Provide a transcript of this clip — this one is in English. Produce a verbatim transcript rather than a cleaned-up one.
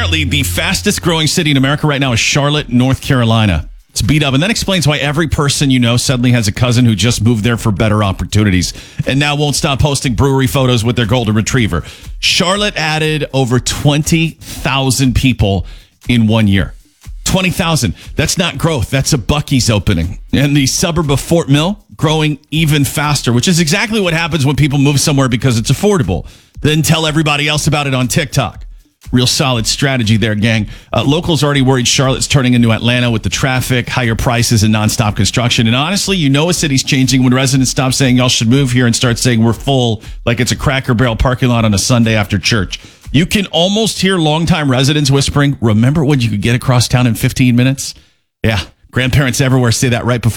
apparently the fastest growing city in America right now is Charlotte, North Carolina. It's beat up. And that explains why every person you know suddenly has a cousin who just moved there for better opportunities and now won't stop posting brewery photos with their golden retriever. Charlotte added over twenty thousand people in one year. twenty thousand. That's not growth. That's a Buc-ee's opening. And the suburb of Fort Mill growing even faster, which is exactly what happens when people move somewhere because it's affordable. Then tell everybody else about it on TikTok. Real solid strategy there, gang. Uh, locals already worried Charlotte's turning into Atlanta with the traffic, higher prices, and nonstop construction. And honestly, you know a city's changing when residents stop saying y'all should move here and start saying we're full like it's a Cracker Barrel parking lot on a Sunday after church. You can almost hear longtime residents whispering, remember when you could get across town in fifteen minutes? Yeah, grandparents everywhere say that right before